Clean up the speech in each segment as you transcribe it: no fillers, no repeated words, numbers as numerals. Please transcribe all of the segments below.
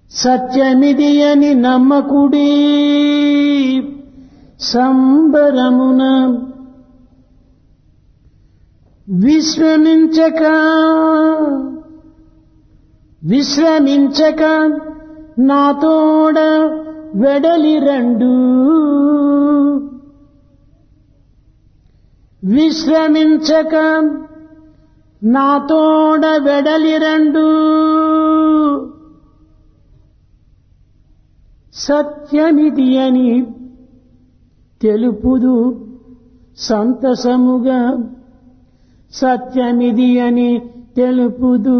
సత్యమిది అని నమ్మకుడి సంబరమున విశ్రమించక నాతోడ వెడలి రండు విశ్రమించక నాతోడ వెడలి రండు సత్యమిది అని తెలుపుదు సంతసముగా సత్యమిది అని తెలుపుదు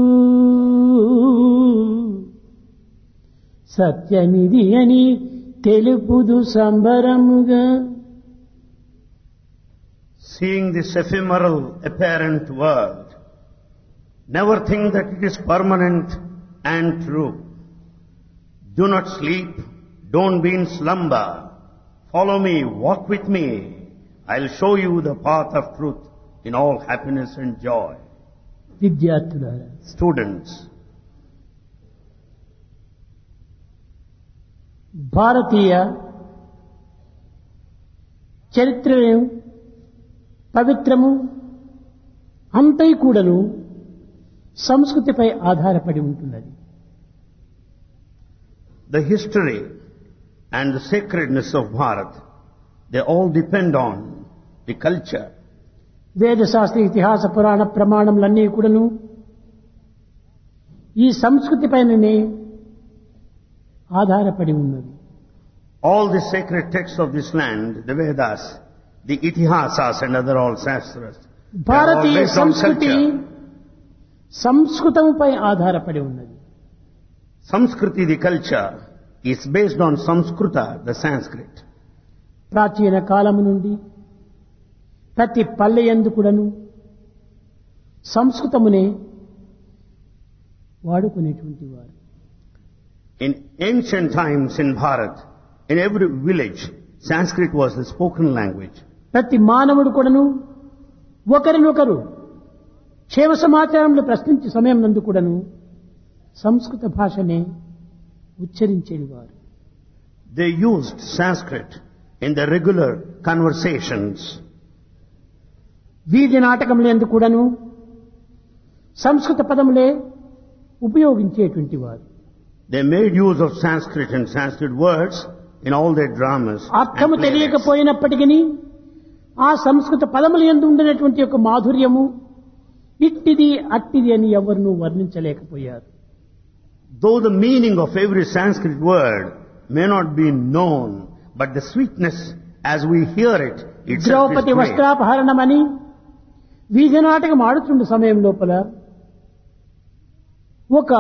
సత్యమిది అని తెలుపుదు సంబరముగా. Seeing this ephemeral apparent world, never think that it is permanent and true. Do not sleep, don't be in slumber. Follow me, walk with me. I'll show you the path of truth in all happiness and joy. విద్యార్థులారా, Students, భారతీయ చరిత్రను పవిత్రము అంతై కూడాను సంస్కృతిపై ఆధారపడి ఉంటున్నది. the history and the sacredness of Bharat, they all depend on the culture. వేద శాస్త్ర ఇతిహాస పురాణ ప్రమాణములన్నీ కూడాను ఈ సంస్కృతి పైననే ఆధారపడి ఉన్నది. All the sacred texts of this land, the Vedas, the Itihasas and other all Shastras, they are all Bharatiya based on సంస్కృతి culture. సంస్కృతముపై ఆధారపడి ఉన్నది. Samskriti, the culture, is based on Samskrita, the Sanskrit. ప్రాచీన కాలము నుండి ప్రతి పల్లె యందు కూడాను సంస్కృతమునే వాడుకునేటువంటి వారు. In ancient times in Bharat, in every village, Sanskrit was the spoken language. ప్రతి మానవుడు కూడాను ఒకరినొకరు క్షేమ సమాచారములు ప్రశ్నించే సమయం నందు కూడాను సంస్కృత భాషనే ఉచ్చరించేవారు. They used Sanskrit in their regular conversations. వీధి నాటకములందు కూడాను సంస్కృత పదములే ఉపయోగించేటువంటి వారు. They made use of Sanskrit and Sanskrit words in all their dramas. అర్థము and plays. తెలియకపోయినప్పటికీ ఆ సంస్కృత పదములు యందు ఉండినటువంటి యొక్క మాధుర్యము ఇట్టిది అట్టిది అని ఎవరినూ వర్ణించలేకపోయారు. Though the meaning of every Sanskrit word may not be known, but the sweetness as we hear it itself is Draupadi great. వస్త్రాపహరణమని వీధి నాటకం ఆడుతున్న సమయం లోపల ఒక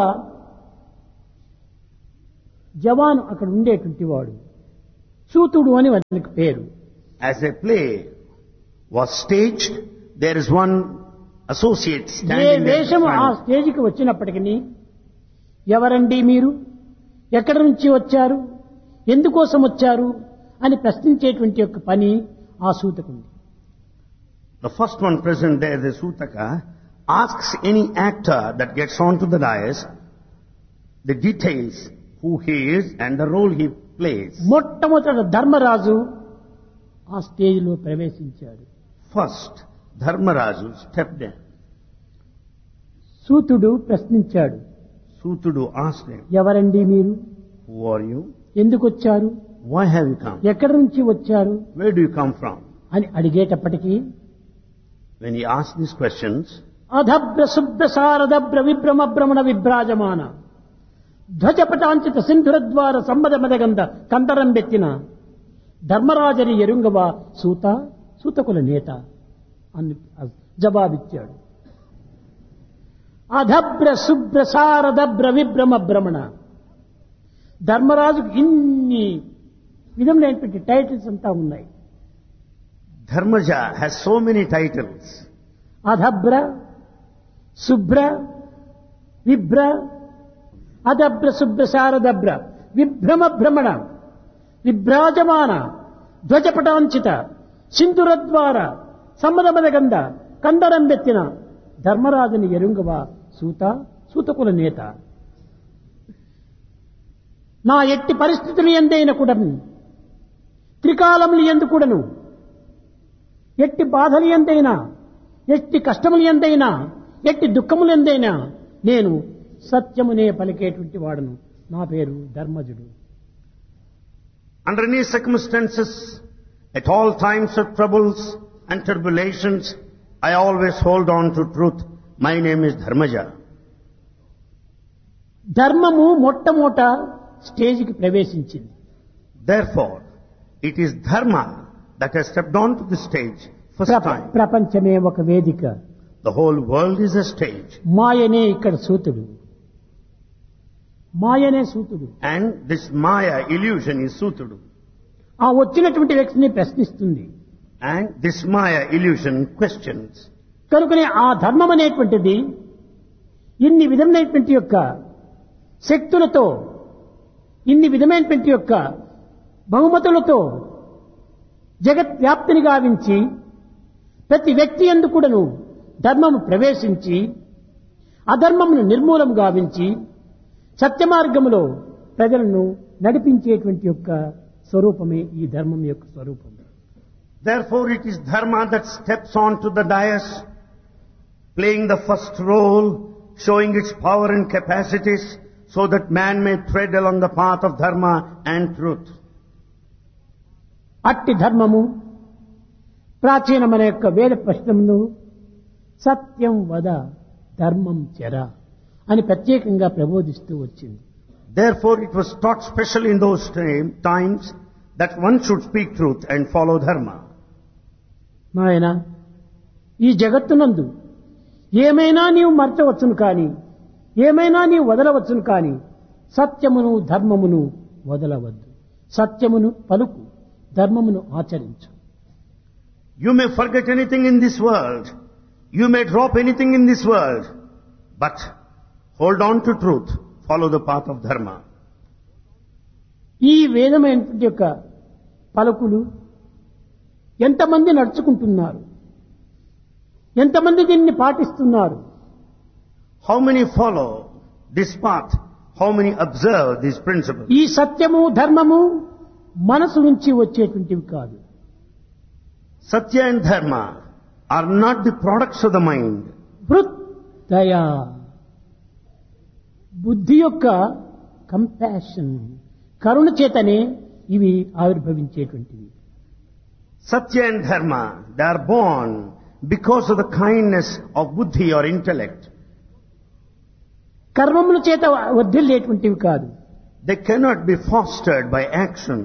జవాను అక్కడ ఉండేటువంటి వాడు సూతుడు అని వానికి పేరు. As a play was staged, there is one associate A standing there. వేషము ఆ front. స్టేజికి వచ్చినప్పటికీ ఎవరండి మీరు, ఎక్కడి నుంచి వచ్చారు, ఎందుకోసం వచ్చారు అని ప్రశ్నించేటువంటి యొక్క పని ఆ సూతకుంది. The first one present there, the Sutaka, asks any actor that gets onto the dais the details, who he is and the role he plays. మొట్టమొదట ధర్మరాజు ఆ స్టేజిలో ప్రవేశించాడు. First, Dharmaraju stepped in. సూతుడు ప్రశ్నించాడు, Sutudu asked him, ఎవరండి మీరు, who are you? ఎందుకు వచ్చారు, Why have you come? ఎక్కడి నుంచి వచ్చారు Where do you come from? అని అడిగేటప్పటికీ When he asked these questions, అధభ్ర శుభ్ర సారదభ్ర విభ్రమ భ్రమణ విభ్రాజమాన ధ్వజపటాంచిత సింధురద్వార సంబద మదగంధ కందరం బెత్తిన ధర్మరాజని ఎరుంగవా సూత సూతకుల నేత అని జవాబిచ్చాడు. అధభ్ర శుభ్ర సారదభ్ర విభ్రమ భ్రమణ. ధర్మరాజుకు ఇన్ని విధములైనటువంటి టైటిల్స్ అంతా ఉన్నాయి. Dharmaja has so many titles. అధభ్ర శుభ్ర విభ్ర అధభ్ర శుభ్ర శారదభ్ర విభ్రమ భ్రమణ విభ్రాజమాన ధ్వజపటాంచిత సింధురద్వార సమ్మదమదగంధ కందరం బెత్తిన ధర్మరాజుని ఎరుంగవా సూత సూతకుల నేత. నా ఎట్టి పరిస్థితులు ఎందైనా కూడాను, త్రికాలములు ఎందు కూడాను, ఎట్టి బాధలు ఎందైనా, ఎట్టి కష్టములు ఎందైనా, ఎట్టి దుఃఖములు ఎందైనా నేను సత్యమునే పలికేటువంటి వాడను. నా పేరు ధర్మజుడు. Under any circumstances, at all times of troubles and tribulations, I always hold on to truth. My name is Dharmaja. ధర్మము మొట్టమొదట స్టేజికి ప్రవేశించింది. Therefore, it is Dharma that has stepped onto the stage first time. ప్రపంచమే ఒక వేదిక. The whole world is a stage. మాయనే ఇక్కడ సూతుడు. మాయనే సూతుడు. And this Maya illusion is Sutudu. ఆ వచ్చినటువంటి వ్యక్తిని ప్రశ్నిస్తుంది. And this Maya illusion questions. కనుకనే ఆ ధర్మం అనేటువంటిది ఇన్ని విధమైనటువంటి యొక్క శక్తులతో, ఇన్ని విధమైనటువంటి యొక్క బహుమతులతో జగత్ వ్యాప్తిని గావించి ప్రతి వ్యక్తి యందు కూడాను ధర్మము ప్రవేశించి అధర్మమును నిర్మూలం గావించి సత్య మార్గములో ప్రజలను నడిపించేటువంటి యొక్క స్వరూపమే ఈ ధర్మం యొక్క స్వరూపం. Therefore, it is Dharma that steps on to the dais, playing the first role, showing its power and capacities, so that man may tread along the path of Dharma and truth. అట్టి ధర్మము ప్రాచీనమైన యొక్క వేద ప్రశ్నమును సత్యం వద ధర్మం చెర అని ప్రత్యేకంగా ప్రబోధిస్తూ వచ్చింది. Therefore, it was taught specially in those times that one should speak truth and follow Dharma. నాయన, ఈ జగత్తునందు ఏమైనా నీవు మర్చవచ్చును కానీ, ఏమైనా నీవు వదలవచ్చును కానీ సత్యమును ధర్మమును వదలవద్దు. సత్యమును పలుకు, ధర్మమును ఆచరించు. You may forget anything in this world. You may drop anything in this world. But hold on to truth. Follow the path of Dharma. ఈ వేదమైనటువంటి యొక్క పలుకులు ఎంతమంది నడుచుకుంటున్నారు, ఎంతమంది దీన్ని పాటిస్తున్నారు? How many follow this path? How many observe these principles? ఈ సత్యము ధర్మము మనసు నుంచి వచ్చేటువంటివి కాదు. Satya and Dharma are not the products of the mind. దయా, బుద్ధి యొక్క కంపాషన్, కరుణ చేతనే ఇవి ఆవిర్భవించేటువంటివి. Satya and Dharma, they are born because of the kindness of buddhi or intellect. కర్మముల చేత వర్ధిల్లేటువంటివి కాదు. They cannot be fostered by action.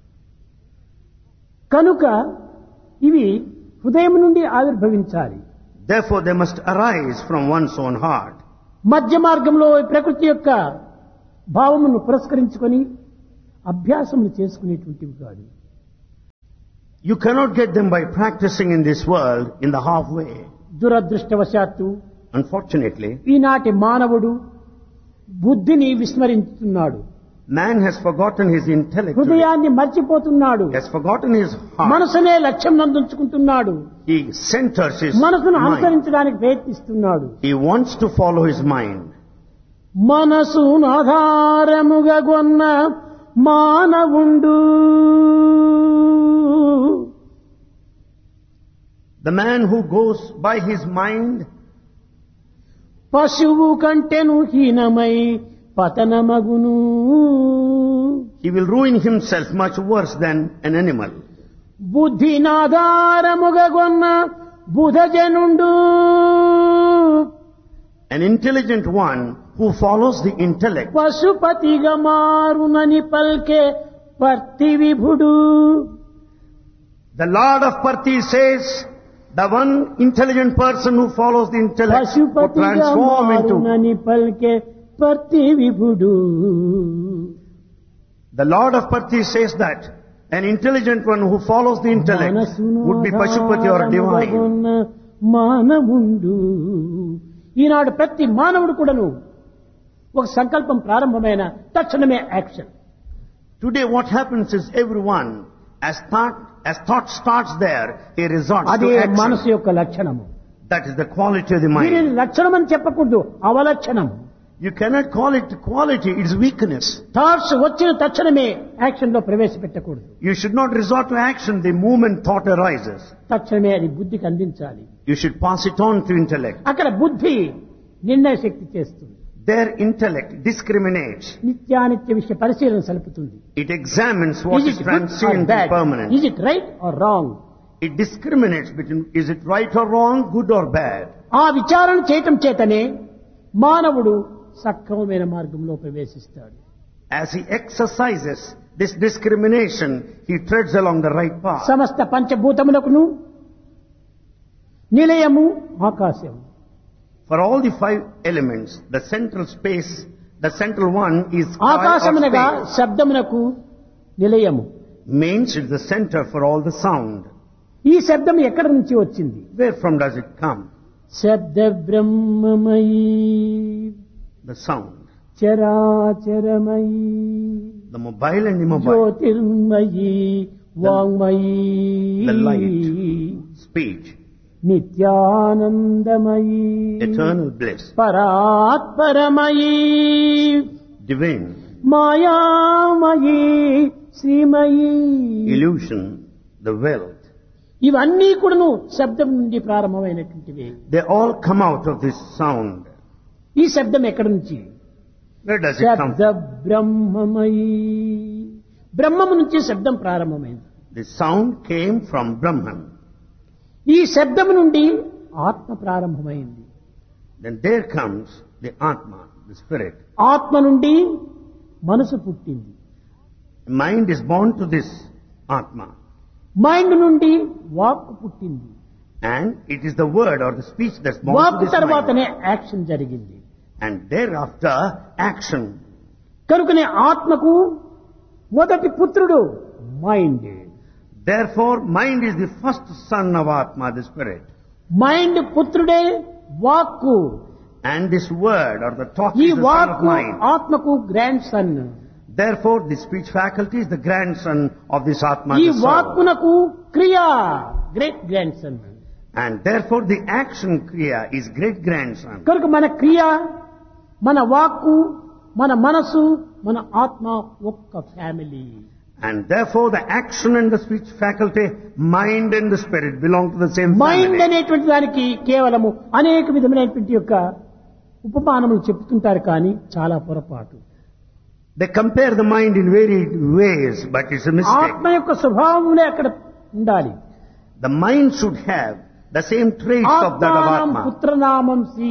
కనుక ఇవి హృదయం నుండి ఆవిర్భవించాలి. Therefore, they must arise from one's own heart. మధ్య మార్గంలో ప్రకృతి యొక్క భావమును పురస్కరించుకొని అభ్యాసములు చేసుకునేటువంటివి కాదు. You cannot get them by practicing in this world in the halfway. దురదృష్టవశాత్తు Unfortunately, ఈనాటి మానవుడు బుద్ధిని విస్మరిస్తున్నాడు. man has forgotten his intellect. హృదయాన్ని మర్చిపోతున్నాడు. He has forgotten his heart. మనసునే లక్ష్యం నందుంచుకుంటున్నాడు. He centers his మనసును mind. అనుసరించడానికి ప్రయత్నిస్తున్నాడు. He wants to follow his mind. మనసును ఆధారముగా గొన్న మానవుండు, The man who goes by his mind, పశువు కంటెను హీనమై పతనమగును. he will ruin himself much worse than an animal. బుద్ధినాధారముగా గొన్న బుధజనుండు, An intelligent one who follows the intellect, పశుపతిగా మారునని పల్కే పర్తి విభుడు. the Lord of Parthi says, the one intelligent person who follows the intellect will పశుపతిగా transform into. మారునని పల్కే పర్తి విభుడు. The Lord of Parthi says that an intelligent one who follows the intellect would be Pashupati or divine. మానవుండు. ఈనాడు ప్రతి మానవుడు కూడాను ఒక సంకల్పం ప్రారంభమైన తక్షణమే action. Today what happens is everyone, as thought starts there, he resorts అదే to action. మనసు యొక్క లక్షణము. That is the quality of the దీనిని mind. లక్షణం అని చెప్పకూడదు, అవలక్షణం. You cannot call it quality, it's weakness. Thoughts వచ్చిన తక్షణమే యాక్షన్ లో ప్రవేశపెట్టకూడదు. You should not resort to action the moment thought arises. తక్షణమే అది బుద్ధికి అందించాలి. You should pass it on to intellect. అక్కడ బుద్ధి నిర్ణయ శక్తి చేస్తుంది. Their intellect discriminates. నిత్యానిత్య విషయ పరిశీలన సలుపుతుంది. It examines what is transient and permanent. Is it right or wrong? It discriminates between is it right or wrong, good or bad. ఆ విచారణ చేయటం చేతనే మానవుడు సక్రమమైన మార్గంలో ప్రవేశిస్తాడు. As he exercises this discrimination, he treads along the right path. సమస్త పంచభూతములకును నిలయము ఆకాశము. For all the 5 elements, the central space, the central one is sky or ఆకాశమునగా space. శబ్దమునకు Nilayamu. Means it's the center for all the sound. ఈ శబ్దం ఎక్కడి నుంచి వచ్చింది? Where from does it come? శబ్ద బ్రహ్మమయీ The sound. చరాచరమయీ The mobile and immobile. Jyothirmayi వాంగ్మయీ The light. Speech. నిత్యానందమయీ Eternal bliss. పరాత్పరమయీ Divine. మాయామయీ శ్రీమయీ. Illusion. The wealth. ఇవన్నీ కూడాను శబ్దం నుండి ప్రారంభమైనటువంటివి. They all come out of this sound. ఈ శబ్దం ఎక్కడి నుంచి? Where does it come శబ్ద బ్రహ్మమయీ. బ్రహ్మము నుంచి శబ్దం ప్రారంభమైంది. The sound came from Brahman. ఈ శబ్దము నుండి ఆత్మ ప్రారంభమైంది. Then there comes the Atma, the spirit. ఆత్మ నుండి మనసు పుట్టింది. Mind is born to this Atma. Mind నుండి వాక్ పుట్టింది. And it is the word or the speech that's born walk to this తర్వాతనే mind. యాక్షన్ జరిగింది. And thereafter, action. కనుకనే ఆత్మకు మొదటి పుత్రుడు mind. Therefore, mind is the first son of Atma, the spirit. Mind పుత్రుడే వాక్కు. And this word or the thought ఈ is the son of వాక్కు mind. ఆత్మకు grand son. Therefore, the speech faculty is the grandson of this Atma, ఈ the soul. వాక్కునకు క్రియా great grand son. And therefore, the action kriya is great grandson. కనుక మన క్రియ, మన వాక్కు, మన మనసు, మన ఆత్మ ఒక్క family. And therefore, the action and the speech faculty, mind and the spirit belong to the same mind family. అనేటువంటి దానికి కేవలము అనేక విధమైనటువంటి యొక్క ఉపమానములు చెప్తుంటారు కానీ చాలా పొరపాటు. They compare the mind in varied ways, but it's a mistake. ఆత్మ యొక్క స్వభావములే అక్కడ ఉండాలి. The mind should have the same traits of that of ఆత్మానం Atma. పుత్రనామం C.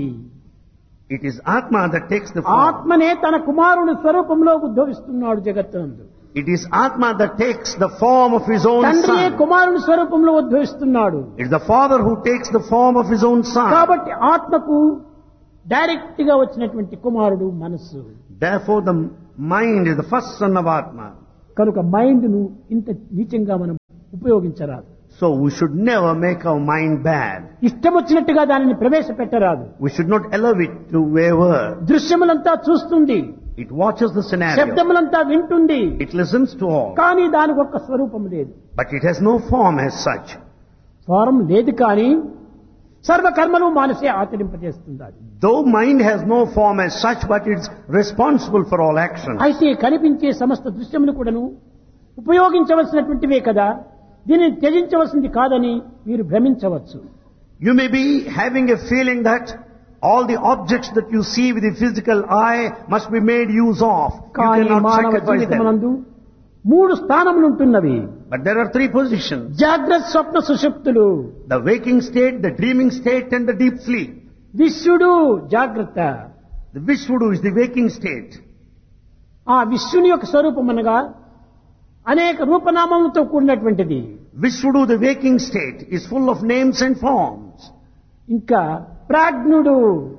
It is Atma that takes the form. ఆత్మనే తన కుమారుని స్వరూపంలో ఉద్భవిస్తున్నాడు జగత్తునందు. It is Atma that takes the form of his own తండ్రియే son. కుమారుని స్వరూపంలో ఉద్భవిస్తున్నాడు. It's the father who takes the form of his own son. కాబట్టి ఆత్మకు direct గా వచ్చినటువంటి కుమారుడు మనస్సు. Therefore, the mind is the first son of Atma. కనుక mind ను ఇంత నీచంగా మనం ఉపయోగించరాదు. So we should never make our mind bad. ఇష్టం వచ్చినట్టుగా దానిని ప్రవేశపెట్టరాదు. We should not allow it to waver. దృశ్యములంతా చూస్తుంది, It watches the scenario. శబ్దములంతా వింటుంది, It listens to all. కానీ దానికి ఒక్క స్వరూపం లేదు. But it has no form as such. స్వరం లేదు కానీ సర్వకర్మలు మానసే ఆచరింపజేస్తుంది. Though mind has no form as such, but it's responsible for all actions. అయితే కనిపించే సమస్త దృశ్యములు కూడాను ఉపయోగించవలసినటువంటివే కదా, దీనిని త్యజించవలసింది కాదని మీరు భ్రమించవచ్చు. You may be having a feeling that all the objects that you see with the physical eye must be made use of. You కానీ cannot మానవ sacrifice them. జీవితమునందు 3 స్థానములు ఉంటున్నవి. But there are 3 positions. జాగ్రత్త, స్వప్న, సుషుప్తులు. The waking state, the dreaming state and the deep sleep. విశ్వడు జాగ్రత్త. The Vishvudu is the waking state. ఆ విశ్వని యొక్క స్వరూపం అనగా అనేక రూపనామములతో కూడినటువంటిది. Vishvudu, the waking state, is full of names and forms. ఇంకా ప్రాజ్ఞుడు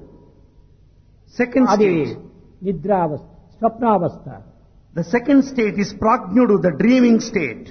Second అది state. నిద్రావస్థ, స్వప్నావస్థ. The second state is Prajnudu, the dreaming state.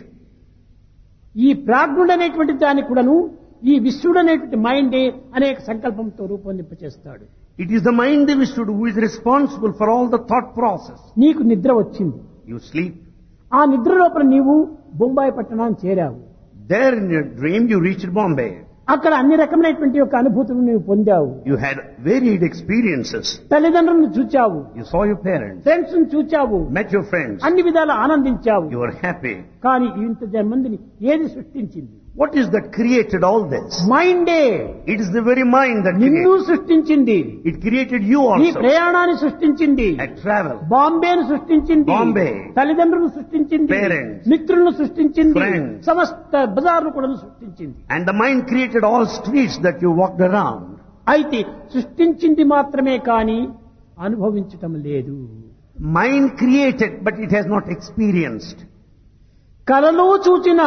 ఈ ప్రాజ్ఞుడు అనేటువంటి దాన్ని కూడాను ఈ విశ్వడు అనేటువంటి మైండే అనేక సంకల్పంతో రూపొందింపచేస్తాడు. It is the mind, the Vishvudu, who is responsible for all the thought process. నీకు నిద్ర వచ్చింది. You sleep. ఆ నిద్ర లోపల నీవు బొంబాయి పట్టణాన్ని చేరావు. There in your dream you reached Bombay. అక్కడ అన్ని రకమైనటువంటి యొక్క అనుభూతులు నీవు పొందావు. You had varied experiences. తల్లిదండ్రులను చూచావు, You saw your parents, friends ను చూచావు, met your friends, అన్ని విధాలు ఆనందించావు. you were happy. కానీ ఇంత మందిని ఏది సృష్టించింది? What is that created all this? మైండే It is the very mind that నిన్ను created. సృష్టించింది. It created you నీ also. ప్రయాణాన్ని సృష్టించింది. At travel, బాంబేను సృష్టించింది. బాంబే. తల్లిదండ్రులను సృష్టించింది. Parents. మిత్రులను సృష్టించింది. Friends. సమస్త బజార్ను కూడా సృష్టించింది. and the mind created all streets that you walked around. అయితే సృష్టించింది మాత్రమే కానీ అనుభవించటం లేదు. Mind created, but it has not experienced. కలలో చూచిన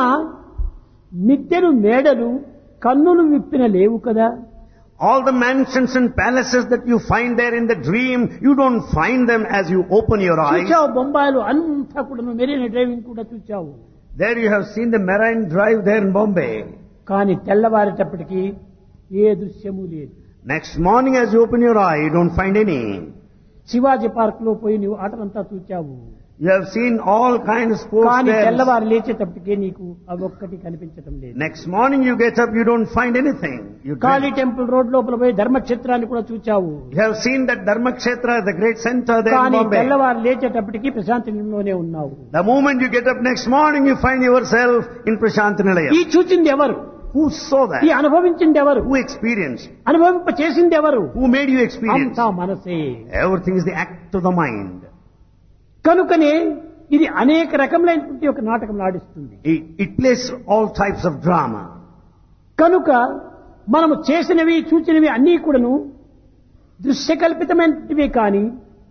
మిద్దెలు మేడలు కన్నులు విప్పిన లేవు కదా. All the mansions and palaces that you find there in the dream, you don't find them as you open your eyes. చూచావు బొంబాయిలో అంతా కూడా మెరీనా డ్రైవింగ్ కూడా చూచావు. There you have seen the Marine Drive there in Bombay. కానీ తెల్లవారేటప్పటికి ఏ దృశ్యము లేదు. Next morning as you open your eye, you don't find any. Shivaji park లో పోయి నువ్వు ఆటలంతా చూచావు. You have seen all kinds of sports కానీ there. తెల్లవారు లేచేటప్పటికే నీకు అవి ఒక్కటి కనిపించటం లేదు. Next morning you get up, you don't find anything. You Kali temple road లోపల పోయి ధర్మక్షేత్రాన్ని కూడా చూచావు. You have seen that Dharmakshetra, the great center there in కానీ Bombay. తెల్లవారు లేచేటప్పటికి ప్రశాంతి నిలయంలోనే ఉన్నావు. The moment you get up next morning, you find yourself in Prashanti ఈ Nilayam. చూచింది ఎవరు? Who saw ఈ that? అనుభవించింది ఎవరు? Who experienced? అనుభవింప చేసింది ఎవరు? Who made you experience? అంతా మనసే. Everything is the act of the mind. కనుకనే ఇది అనేక రకములైనటువంటి ఒక నాటకం ఆడిస్తుంది. It plays all types of drama. కనుక మనము చేసినవి చూచినవి అన్నీ కూడాను దృశ్యకల్పితమైనటివి కానీ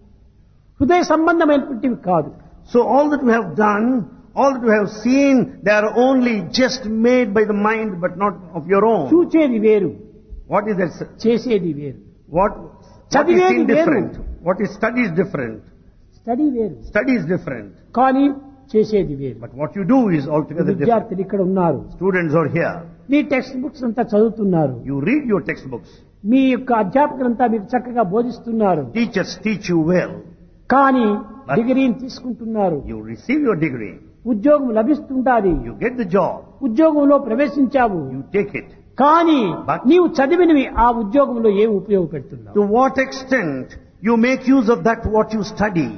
హృదయ సంబంధమైనటువంటివి కాదు. So all that we have done, all that we have seen, they are only just made by the mind but not of your own. చూచేది వేరు, What is that? చేసేది వేరు. What is చదివేది seen వేరు. different? What is study is different. Study వేరు, Study is different. కానీ చేసేది వేరు. But what you do is altogether different. విద్యార్థులు ఇక్కడ ఉన్నారు, Students are here. Me text books అంతా చదువుతున్నారు, You read your textbooks. మీ యొక్క అధ్యాపకులంతా మీకు చక్కగా బోధిస్తున్నారు. Teachers teach you well. కానీ డిగ్రీని తీసుకుంటున్నారు, You receive your degree. ఉద్యోగం లభిస్తుంటాది, You get the job. ఉద్యోగంలో ప్రవేశించావు. You take it. కానీ But- నీవు చదివినవి ఆ ఉద్యోగంలో ఏం ఉపయోగపెడుతున్నావు? To what extent you make use of that what you study?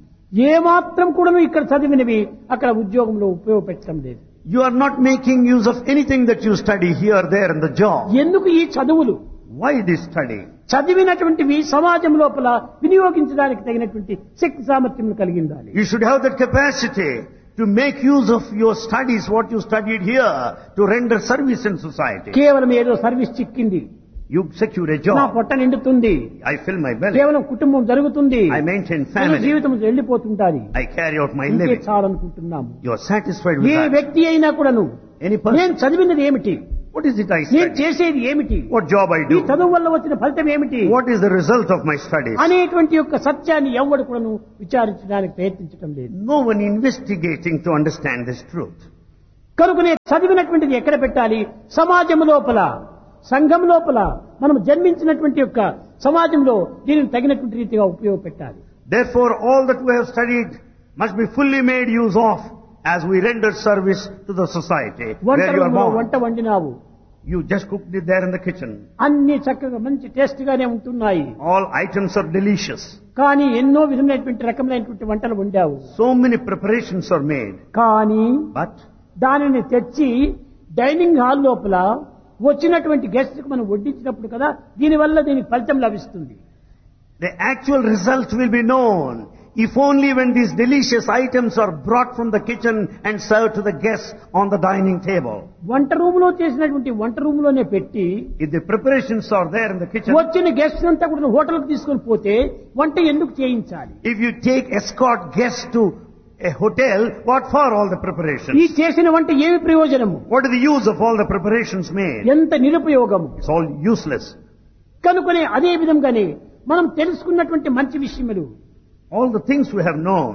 ఏ మాత్రం కూడా ఇక్కడ చదివినవి అక్కడ ఉద్యోగంలో ఉపయోగపెట్టడం లేదు. You are not making use of anything that you study here, there in the job. ఎందుకు ఈ చదువులు? Why this study? చదివినటువంటివి సమాజం లోపల వినియోగించడానికి తగినటువంటి శక్తి సామర్థ్యం కలిగి ఉండాలి. You should have that capacity to make use of your studies, what you studied here, to render service in society. కేవలం ఏదో సర్వీస్ చిక్కింది, You secure a నా job. పొట్ట నిండుతుంది, I fill my belly. కేవలం కుటుంబం జరుగుతుంది, I maintain మన family. జీవితం వెళ్ళిపోతుంటాది. I carry out my ఇంకే living. చాలనుకుంటున్నాము. You are satisfied with A that. వ్యక్తి అయినా కూడాను Any person. నేను చదివినది ఏమిటి, What is it I నేను study? చేసేది ఏమిటి, What job I ఈ do? చదువు వల్ల వచ్చిన ఫలితం ఏమిటి What is the result of my studies? అనేటువంటి యొక్క సత్యాన్ని ఎవడు కూడాను విచారించడానికి ప్రయత్నించడం లేదు. No one investigating to understand this truth. కనుకనే చదివినటువంటిది ఎక్కడ పెట్టాలి? సమాజం లోపల, సంఘం లోపల, మనం జన్మించినటువంటి యొక్క సమాజంలో దీనిని తగినటువంటి రీతిగా ఉపయోగపెట్టాలి. Therefore, all that we have studied must be fully made use of as we render service to the society వంట where you are రూములో born. వంట వండినావు, You just cooked it there in the kitchen. అన్ని చక్కగా మంచి taste గానే ఉంటున్నాయి. All items are delicious. కానీ ఎన్నో విధమైనటువంటి రకమైనటువంటి వంటలు వండావు. So many preparations are made. కానీ But దానిని తెచ్చి డైనింగ్ హాల్ లోపల వచ్చినటువంటి గెస్ట్ కు మనం వడ్డించినప్పుడు కదా దీనివల్ల దీనికి ఫలితం లభిస్తుంది. the actual result will be known if only when these delicious items are brought from the kitchen and served to the guests on the dining table. వంట రూమ్ లో చేసినటువంటి వంట రూమ్ లోనే పెట్టి If the preparations are there in the kitchen, వచ్చిన guest అంతా కూడా హోటల్కి తీసుకొని పోతే వంట ఎందుకు చేయించాలి? if you take escort guests to a hotel, what for all the ఈ preparations? చేసిన వంట ఏమి ప్రయోజనము? What is the use of all the preparations made? ఎంత నిరుపయోగము. It's all useless. కనుకనే అదే విధంగానే మనం తెలుసుకున్నటువంటి మంచి విషయములు, All the things we have known,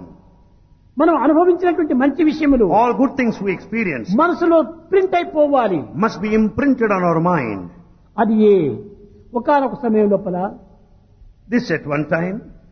మనం అనుభవించినటువంటి మంచి విషయములు all good things we experience మనసులో ప్రింట్ అయిపోవాలి. must be imprinted on our mind. అది ఒకానొక సమయం లోపల This at one time,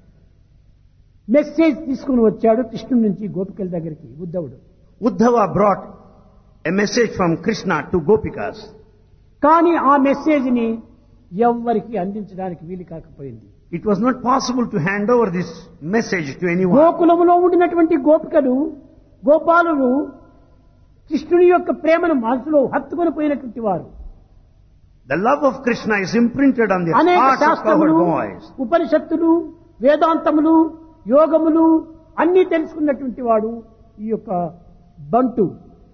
message తీసుకుని వచ్చాడు కృష్ణుడి నుంచి గోపికల దగ్గరికి ఉద్ధవుడు. Uddhava brought a message from Krishna to Gopikas. కానీ ఆ మెసేజ్ ని ఎవ్వరికి అందించడానికి వీలు కాకపోయింది. It was not possible to hand over this message to anyone. గోకులములో ఉండినటువంటి గోపికలు గోపాలులు కృష్ణుని యొక్క ప్రేమను మనసులో హత్తుకొని పోయినటువంటి వారు. The love of Krishna is imprinted on the అనేక hearts of our శాస్త్రములు, boys. ఉపనిషత్తులు, వేదాంతములు, యోగములు అన్నీ తెలుసుకున్నటువంటి వాడు ఈ యొక్క బంటు.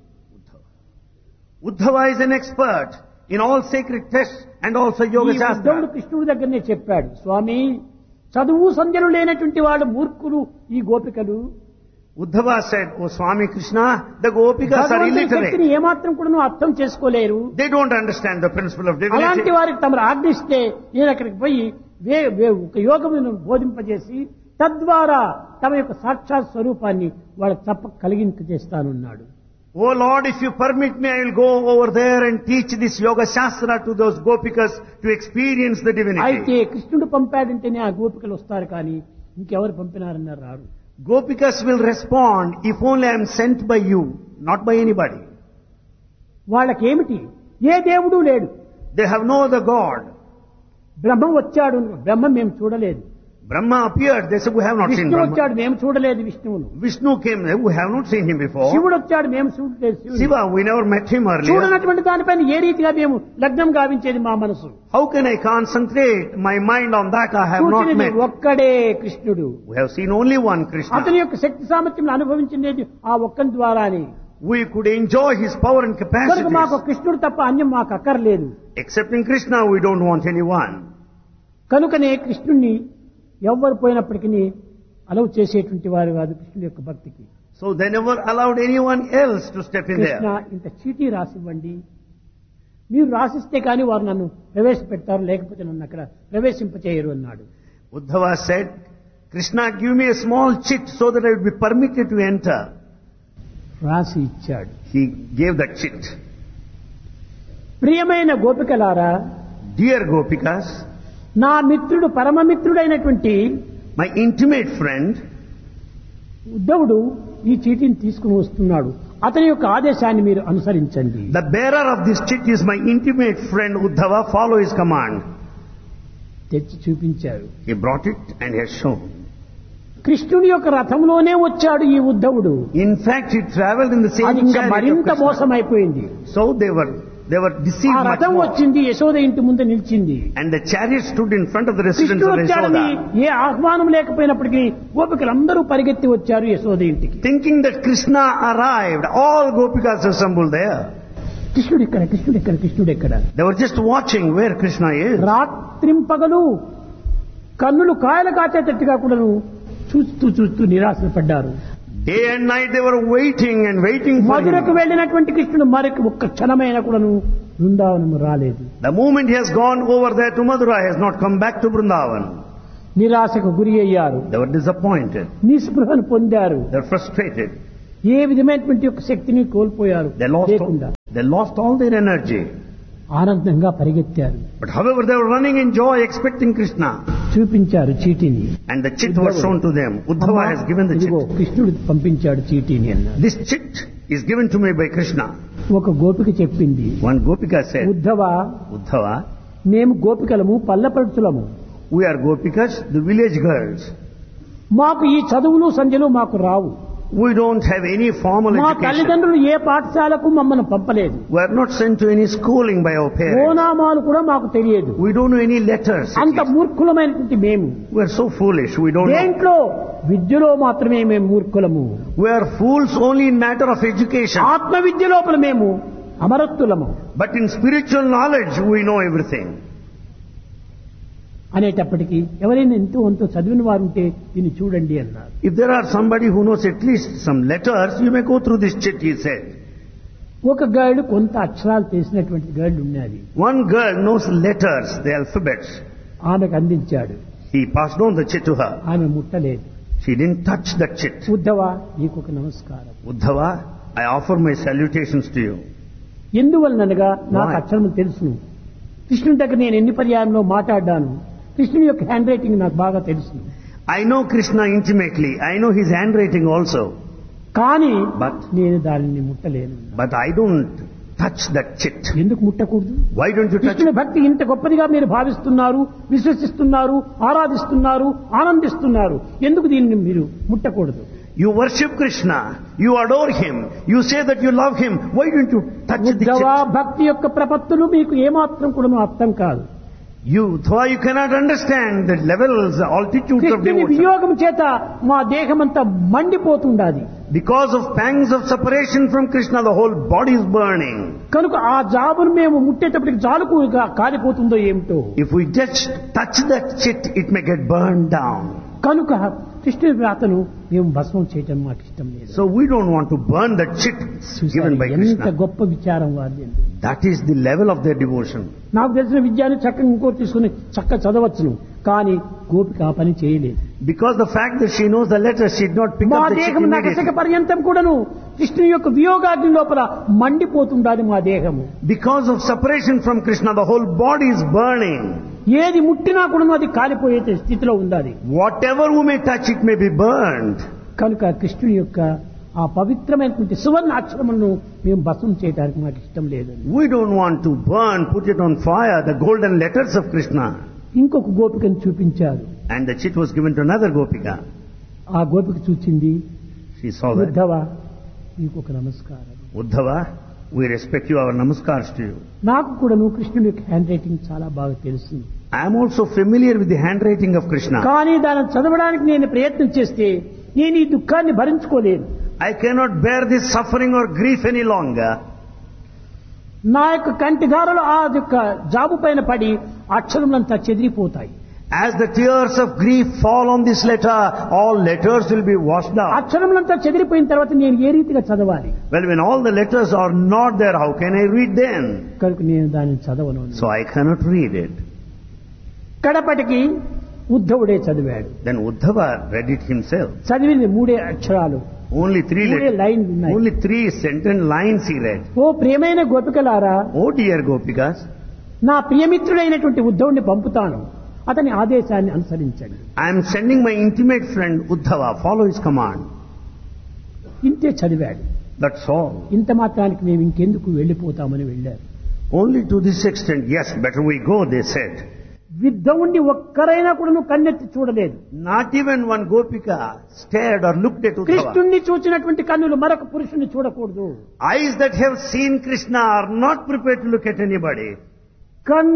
Uddhava is an expert in all sacred texts and also yoga ఈ ఉద్ధవుడు shastra. కృష్ణుడి దగ్గరనే చెప్పాడు, స్వామి చదువు సంధ్యలు లేనటువంటి వాళ్ళు మూర్ఖులు ఈ గోపికలు. Uddhava said, "Oh Swami Krishna, the Gopikas are భగవంతుని శక్తిని illiterate. ఏమాత్రం కూడా అర్థం చేసుకోలేరు. They don't understand the principle of divinity." అలాంటి వారికి తమరు ఆజ్ఞిస్తే నేను అక్కడికి పోయి ఒక యోగమును బోధింపజేసి తద్వారా తమ యొక్క సాక్షాత్ స్వరూపాన్ని వాళ్ళకి తప్పక కలిగింపజేస్తానన్నాడు. Oh Lord, if you permit me, I will go over there and teach this yoga shastra to those Gopikas to experience the అయితే divinity. కృష్ణుడు పంపాడంటేనే ఆ గోపికలు వస్తారు, కానీ ఇంకెవరు పంపినారన్నారు రారు. Gopikas will respond if only I am sent by you, not by anybody. వాళ్ళకేమిటి, ఏ దేవుడు లేడు. They have no other God. బ్రహ్మం వచ్చాడు, బ్రహ్మం మేము చూడలేదు. Brahma appeared, they said, "We have not seen Vishnu Brahma." వచ్చాడు, మేము చూడలేదు విష్ణువును. Vishnu came there, "We have not seen him before." శివుడు వచ్చాడు, మేము చూడలేదు శివుడు. Shiva, we never met him earlier. చూడనటువంటి దానిపైన ఏ రీతిగా మేము లగ్నం గావించేది మా మనసు. How can I concentrate my mind on that I have not చూచినది met? ఒక్కడే కృష్ణుడు. We have seen only one అతని Krishna. యొక్క శక్తి సామర్థ్యం అనుభవించినది ఆ ఒక్కని ద్వారానే. We could enjoy his power and కనుక మాకు capacities. కృష్ణుడు తప్ప అన్యం మాకు అక్కర్లేదు. Excepting Krishna, we don't want anyone. కనుకనే కృష్ణుణ్ణి ఎవ్వరు పోయినప్పటికీ అలవ్ చేసేటువంటి వారు కాదు కృష్ణుడి యొక్క భక్తికి. So they never allowed anyone else to step in Krishna there. ఇంత చీటీ రాసివ్వండి, మీరు రాసిస్తే కానీ వారు నన్ను ప్రవేశపెడతారు, లేకపోతే నన్ను అక్కడ ప్రవేశింపచేయరు అన్నాడు. Uddhava said, "Krishna, give me a small chit so that I would be permitted to enter." రాసి ఇచ్చాడు. He gave that chit. ప్రియమైన గోపికలారా, Dear Gopikas, నా మిత్రుడు పరమమిత్రుడైనటువంటి my intimate friend, ఉద్ధవుడు ఈ చీటీని తీసుకుని వస్తున్నాడు, అతని యొక్క ఆదేశాన్ని మీరు అనుసరించండి. the bearer of this chit is my intimate friend Uddhava, follow his command. తెచ్చి చూపించారు. He brought it and he has shown. కృష్ణుడి యొక్క రథంలోనే వచ్చాడు ఈ ఉద్ధవుడు. In fact, he traveled in the same అది ఇంకా chariot of మరింత Krishna. మోసమైపోయింది. So they were ఆ deceived much రథం more. వచ్చింది, యశోద ఇంటి ముందు నిలిచింది. And the chariot stood in front of the residence కృష్ణుడు of వచ్చాడని Yashoda. ఏ ఆహ్వానం లేకపోయినప్పటికీ గోపికలందరూ పరిగెత్తి వచ్చారు యశోద ఇంటికి. Thinking that Krishna arrived, all Gopikas assembled there. కృష్ణుడు ఎక్కడ, కృష్ణుడు ఎక్కడ, కృష్ణుడు ఎక్కడ. They were just watching where Krishna is. రాత్రింపగలు కన్నులు కాయలు కాచేటట్టుగా కూడా చూస్తూ చూస్తూ నిరాశ పడ్డారు. Day and night they were waiting and waiting for మధురకు him. వెళ్ళినటువంటి కృష్ణుడు మరొక ఒక్క క్షణమైన కూడాను బృందావనము రాలేదు. The moment he has gone over there to Mathura, he has not come back to Vrindavan. నిరాశకు గురి అయ్యారు, They were disappointed. నిస్పృహను పొందారు, They were frustrated. ఏ విధమైనటువంటి యొక్క శక్తిని కోల్పోయారు. లేకుండా They lost all their energy. ఆనందంగా పరిగెత్తారు, But however, they were running in joy, expecting Krishna. చూపించారు చీటీని. And the chit was shown to them. Uddhava has given the ఇదిగో chit. కృష్ణుడు పంపించాడు చీటీని అన్నారు. This chit is given to me by Krishna. ఒక గోపిక చెప్పింది, One Gopika said, Uddhava, Uddhava, మేము గోపికలము పల్లపడుచులము, we are Gopikas, the village girls. మాకు ఈ చదువులు సంధ్యలు మాకు రావు. We don't have any formal మా education. తల్లిదండ్రులు ఏ పాఠశాలకు మమ్మల్ని పంపలేదు. We are not sent to any schooling by our parents. ఓనామాలు కూడా మాకు తెలియదు. We don't know any letters. అంత మూర్ఖులమైనటువంటి మేము. We are so foolish. We don't know. దేంట్లో విద్యలో మాత్రమే మేము మూర్ఖులము. We are fools only in matter of education. ఆత్మ విద్య లోపల మేము అమరత్తులము But in spiritual knowledge, we know everything. అనేటప్పటికీ ఎవరైనా ఎంతో అంతో చదివిన వారు ఉంటే దీన్ని చూడండి అన్నారు. If there are somebody who knows at least some letters, you may go through this chit, he said. ఒక గర్ల్ కొంత అక్షరాలు తెలిసినటువంటి గర్ల్ ఉన్నది. One girl knows letters, the alphabets. ఆమెకు అందించాడు. He passed on the chit to her. ఆమె ముట్టలేదు. She didn't touch that chit. Uddhava, నీకు ఒక నమస్కారం. Uddhava, I offer my salutations to you. ఎందువలనగా నాకు Why? అక్షరములు తెలుసును. కృష్ణుడి దగ్గర నేను ఎన్ని పర్యాయంలో మాట్లాడాను. కృష్ణుడి యొక్క హ్యాండ్ రైటింగ్ నాకు బాగా తెలుసు. I know Krishna intimately. I know his handwriting also. కానీ But నేను దానిని ముట్టలేను. I don't touch that chit? ఎందుకు ముట్టకూడదు? Why don't you touch కృష్ణుని భక్తి ఇంత గొప్పదిగా మీరు భావిస్తున్నారు, విశ్వసిస్తున్నారు, ఆరాధిస్తున్నారు, ఆనందిస్తున్నారు, ఎందుకు దీన్ని మీరు ముట్టకూడదు? You worship Krishna, you adore him, you say that you love him, why don't you touch the Uddhava chit? భక్తి యొక్క ప్రపత్తులు మీకు ఏమాత్రం కూడా అర్థం కాదు. Uddhava, you cannot understand the levels, the altitudes of కృష్ణుని devotion. వియోగం చేత మా దేహమంతా మండిపోతుండాది. Because of pangs of separation from Krishna, the whole body is burning. కనుక ఆ జాబును మేము ముట్టేటప్పటికి జాలుకుగా కాలిపోతుందో ఏమిటో. If we just touch that chit, it may get burned down. కనుక కృష్ణుని వ్రాతను మేము భస్మం చేయటం మాకు ఇష్టం లేదు. So we don't want to burn that chit given by ఎంత Krishna. గొప్ప విచారం వారిది. That is the level of their devotion. నాకు తెలిసిన విద్యాన్ని చక్కగా ఇంకోటి తీసుకుని చక్కగా చదవచ్చును, కానీ గోపిక ఆ పని చేయలేదు. Because the fact that she knows the letters, she did not pick మా up the chit దేహం నకసక immediately. పర్యంతం కూడాను కృష్ణుని యొక్క వియోగాగ్ని లోపల మండిపోతుండాలి మా దేహము. Because of separation from Krishna, the whole body is burning. ఏది ముట్టినా కూడాను అది కాలిపోయే స్థితిలో ఉండాలి. Whatever we may touch, it may be burned. కనుక కృష్ణుని యొక్క ఆ పవిత్రమైనటువంటి సువర్ణ అక్షరములను మేము భస్మం చేయడానికి మాకు ఇష్టం లేదు. We don't want to burn, put it on fire, the golden letters of Krishna. ఇంకొక గోపికను చూపించారు. And the chit was given to another gopika. ఆ గోపిక చూచింది, She saw that. ఉద్ధవ నీకు ఒక నమస్కారం. Uddhava, we respect you, our namaskars to you. నాకు కూడాను కృష్ణుని యొక్క హ్యాండ్ రైటింగ్ చాలా బాగా తెలుసు. I am also familiar with the handwriting of Krishna. కానీ దాన్ని చదవడానికి నేను ప్రయత్నం చేస్తే నేను ఈ దుఃఖాన్ని భరించుకోలేను. I cannot bear this suffering or grief any longer. నా యొక్క కంటిగారలు ఆ యొక్క జాబు పైన పడి అక్షరములంతా చెదిరిపోతాయి. As the tears of grief fall on this letter, all letters will be washed out. అక్షరములంతా చెదిరిపోయిన తర్వాత నేను ఏ రీతిగా చదవాలి? Well, when all the letters are not there, how can I read them? కనుక నేను దానిని చదవను. So I cannot read it. కడపటికి ఉద్ధవుడే చదివాడు. Then Uddhava read it himself. చదివింది 3 అక్షరాలు, Only 3 3 letters. లైన్లు ఉన్నాయి. Only 3 sentence lines he read. ఓ ప్రియమైన గోపికలారా, Oh dear Gopikas, నా ప్రియమిత్రుడైనటువంటి ఉద్ధవుడిని పంపుతాను, అతని ఆదేశాన్ని అనుసరించండి. I am sending my intimate friend Uddhava, follow his command. ఇంతే చదివాడు. That's all. ఇంత మాత్రానికి మేము ఇంకెందుకు వెళ్ళిపోతామని వెళ్ళారు. Only to this extent, yes, better we go, they said. ఉద్ధవుణ్ణి ఒక్కరైనా కూడా నువ్వు కన్నెత్తి చూడలేదు. Not even one Gopika stared or looked at Uddhava. కృష్ణుణ్ణి చూచినటువంటి కన్నులు మరొక పురుషుణ్ణి చూడకూడదు. Eyes that have seen Krishna are not prepared to look at anybody.